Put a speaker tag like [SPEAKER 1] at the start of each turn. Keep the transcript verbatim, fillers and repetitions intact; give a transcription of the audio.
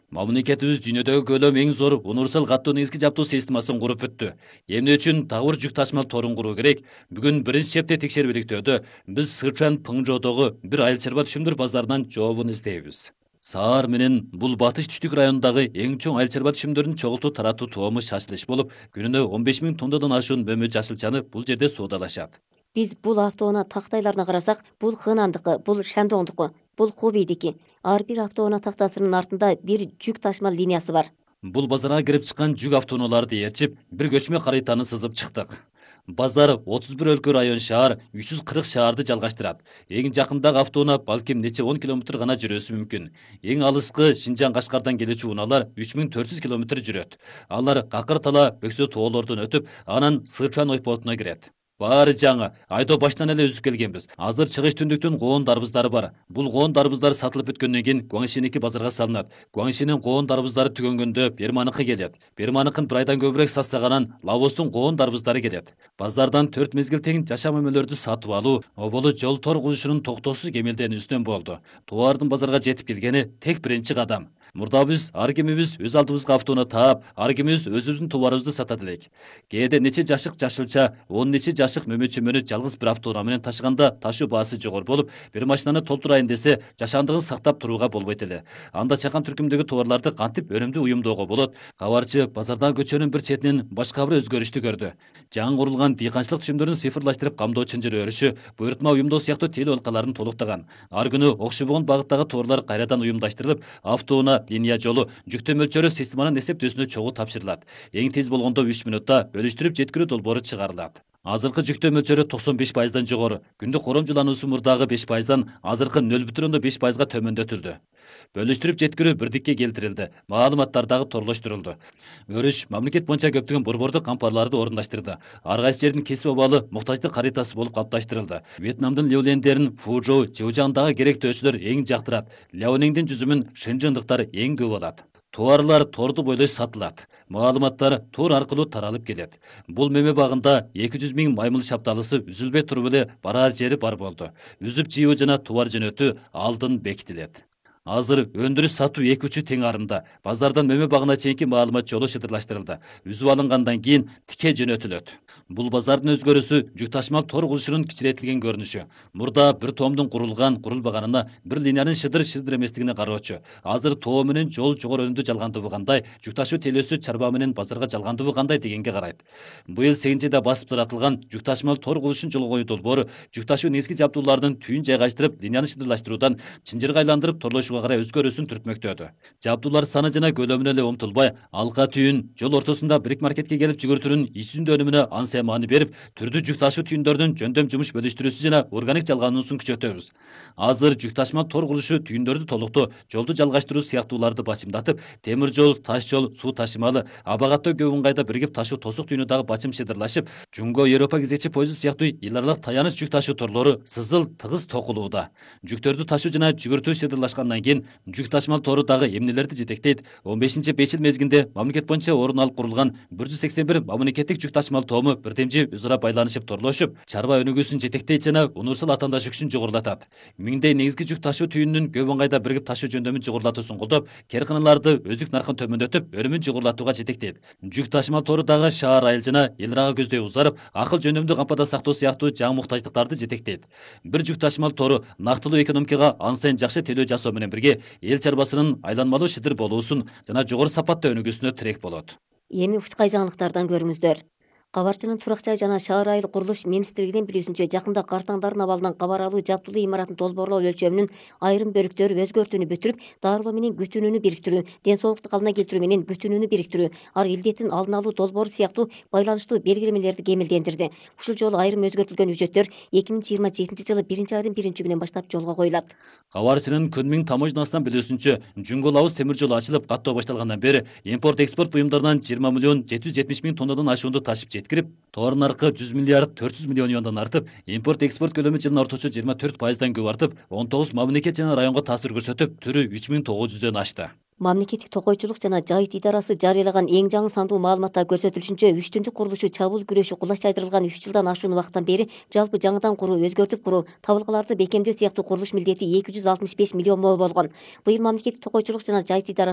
[SPEAKER 1] Мамлекетибиз дүйнөдөгү көлөмү эң зор универсал каттуу негизги жабдуу системасын куруп бүттү. Эмне үчүн дагы бир жүк ташмал торун куруу керек? Бүгүн биринчи чепте текшерип иликтөөдө биз Сычуань Пыңжоодогу бир айыл чарба түшүмдөр базарынан жообун издейбиз. Саар менен бул батыш түштүк районундагы эң чоң айыл чарба түшүмдөрүн чогултуу таратуу тоому шашылыш болуп, күнүнө он беш миң тоннадан ашуун мөмө жашылчаны бул жерде соодалашат.
[SPEAKER 2] Биз бул автоунаа тактайларына карасак, бул Хынандыкы, бул Шандоңдуку, бул Хубейдики. Ар бир автоунаа тактасынын артында бир жүк ташмал линиясы бар.
[SPEAKER 1] Бул базарга кирип чыккан жүк автоунааларды ээрчип, бир көчмө карыйтаны сызып чыктык. Базар отуз бир өлкө район шаар үч жүз кырк шаарды жалгаштырат. Эң жакындагы автоунаа балким нече он километр гана жүрөсү мүмкүн. Эң алыскы Шинжаң Кашкардан келүүчү унаалар үч миң төрт жүз километр жүрөт. Алар Какыр Тала Бөксө тоолордон өтүп, анан Сычуань ойпортуна кирет. Баары жаңы, айдоо баштан эле үзүп келгенбиз. Азыр чыгыш түндүктүн коон дарбыздары бар. Бул коон дарбыздары сатылып бүткөндөн кийин Гуаңшиники базарга салынат. Гуаңшинин коон дарбыздары түгөнгөндө Берманыкы келет. Берманыкын бир айдан көбүрөөк сатсаганан Лавостун коон дарбыздары келет. Базардан төрт мезгил тең жаша мөмөлөрдү сатып алуу оболу жол тор курушунун токтоосуз кемелденүүсүнөн болду. Товардын базарга жетип келгени тек биринчи кадам. Мурда биз ар кимибиз өз алдыбызга автоунаа таап, ар кимибиз өзүбүздүн товарыбызды сатат элек. Кээде нече жашык жашылча, он нече жашык мөмө чөмөнү жалгыз бир автоунаа менен ташыганда ташуу баасы жогору болуп, бир машинаны толтурайын десе, жашаандыгын сактап турууга болбойт эле. Анда чакан түркүмдөгү товарларды кантип өнүмдүү уюмдоого болот? Кабарчы базардан көчөнүн бир четинен башка бир өзгөрүштү көрдү. Жаңы курулган дыйканчылык түшүмдөрүн цифрлаштырып камдоо чынжыр өрүшү буйртма уюмдоо сыяктуу теле алкаларын толуктаган. Ар күнү окшобогон багыттагы товарлар кайрадан уюмдаштырылып, автоунаа линия жолу жүктөө мөлчөрү системанын эсептөөсүнө чогуу тапшырылат. Эң тез болгондо үч мүнөттө бөлүштүрүп жеткирүү долбоору чыгарылат. Азыркы жүктөө мөлчөрү токсон беш пайыздан жогору. Күндүк коромжулануусу мурдагы беш пайыздан азыркы нөл бүтүн ондон беш пайызга төмөндөтүлдү. Бөлүштүрүп жеткирүү бирдикке келтирилди. Маалыматтар дагы торлоштурулду. Өрүш мамлекет боюнча көптөгөн борбордук кампарларды орундаштырды. Ар кайсы жердин кесип абалы муктаждык каритасы болуп калыпташтырылды. Вьетнамдын Ляолендерин Фужоу, Чжэужаңдагы керектөөчүлөр эң жактырат. Ляонеңдин жүзүмүн шынжындыктар эң көп алат. Товарлар торду бойлой сатылат. Маалыматтар тор аркылуу таралып келет. Бул мөмө багында эки жүз миң маймыл шапталысы үзүлбөй туруп эле барар жери бар болду. Үзүп жыйуу жана товар жөнөтүү алдын бекитилет. Азыр өндүрүш сатуу эки учу тең арымда. Базардан мөмө багына чейинки маалымат жолу шыдырлаштырылды. Үзүп алынгандан кийин тике жөнөтүлөт. Бул базардын өзгөрүүсү жүк ташмал тор курушунун кичиретилген көрүнүшү. Мурда бир тоомдун курулган, курулбаганына бир линиянын шыдыр-шыдыр эместигине кароочу. Азыр тоо менен жол жогору өнүмдүү жалгандыгы кандай, жүк ташуу телөөсү чарба менен базарга жалгандыгы кандай дегенге карайт. Быйыл сегизинчи айда басып таратылган жүк ташмал тор курушун жолго коюу долбоору жүк ташуу негизги жабдуулардын түйүн жайгаштырып, линияны шыдырлаштыруудан чынжырга айландырып торлошууга карай өзгөрүүсүн түртмөктөдү. Жабдуулар саны жана көлөмүнө эле умтулбай, алка түйүн жол ортосунда бирик маркетке келип жүгүртүүнүн ичүндө өнүмүнө ансы маани берип, түрдүү жүк ташуу түйүндөрдүн жөндөм жумуш бөлүштүрүүсү жана органик жалгануусун күчөтөбүз. Азыр жүк ташмал тор курулушу түйүндөрдү толуктоо, жолду жалгаштыруу сыяктууларды бачымдатып, темир жол, таш жол, суу ташымалы, аба каттоо көп ыңгайда биригип ташуу тосук түйүнү дагы бачым шыдырлашып, Жумго Европа кезекчи поезду сыяктуу эл аралык таяныч жүк ташуу торлору сызыл тыгыз токулууда. Жүктөрдү ташуу жана жүгүртүү шыдырлашкандан кийин жүк ташмал тору дагы эмнелерди жетектейт? он бешинчи беш жыл мезгилинде мамлекет боюнча орун алып курулган бир жүз сексен бир мамлекеттик жүк ташмал тоому бирдемжи өз ара байланышып торлошуп, чарба өнүгүүсүн жетектейт жана универсал атаандаш күчүн жогорулатат. Миңдей негизги жүк ташуу түйүнүнүн көп ыңгайда биригип ташуу жөндөмүн жогорулатуусун колдоп, керканаларды өздүк наркын төмөндөтүп, өнүмүн жогорулатууга жетектейт. Жүк ташмал тору дагы шаар, айыл жана эл арага көздөй узарып, акыл жөнөмдүү кампада сактоо сыяктуу жаңы муктаждыктарды жетектейт. Бир жүк ташмал тору нактылуу экономикага ан сайын жакшы төлөө жасоо менен бирге эл чарбасынын айланмалуу шыдыр болуусун жана жогору сапатта өнүгүүсүнө тирек болот.
[SPEAKER 2] Эми учкай жаңылыктардан көрүңүздөр. Кабарчынын турак жай жана шаар айыл курулуш министрлигинин билүүсүнчө, жакында Картаңдардын абалынан кабар алуу жабдуулуу имараттын долбоорлоо өлчөмүнүн айрым бөлүктөрү өзгөртүүнү бүтүрүп, дарылоо менен күтүүнүнү бириктирүү, ден соолукту калыбына келтирүү менен күтүүнүнү бириктирүү, ар илдеттин алдын алуу долбоору сыяктуу байланыштуу белгилемелерди кемелдендирди. Ушул жолу айрым өзгөртүлгөн үчөттөр эки миң жыйырма жетинчи жылы биринчи айдын биринчи күнүнөн баштап жолго коюлат.
[SPEAKER 1] Кабарчынын Көнмиң таможнасынан билүүсүнчө, Жумго Лавыз темир жолу ачылып, каттоо башталгандан бери импорт-экспорт буюмдарынан жыйырма миллион жети жүз жетимиш миң тоннадан ашуунду ташып жеткирип, товар наркы жүз миллиард төрт жүз миллион юандан артып, импорт-экспорт көлөмү жылына орточо жыйырма төрт пайыздан көп артып, он тогуз мамлекет жана районго таасир көрсөтүп, түрү үч миң тогуз жүздөн ашты.
[SPEAKER 2] Мамлекеттик токойчулук жана жайыт идарасы жарыялаган эң жаңы сандуу маалыматта көрсөтүлүшүнчө, үч түндүк курулушу чабуул күрөшү кулач жайдырылган үч жылдан ашуун убакыттан бери жалпы жаңыдан куруу, өзгөртүп куруу, табылгаларды бекемдөө сыяктуу курулуш милдети эки жүз алтымыш беш миллион мо болгон. Быйыл мамлекеттик токойчулук жана жайыт идарасы